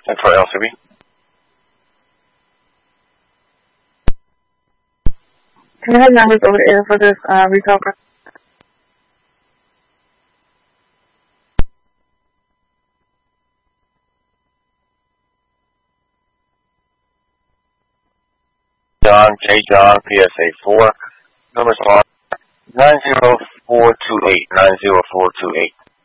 And for LCB? Can I have numbers over the air for this retail price? John, J. John, PSA 4. Number 90428. 90428.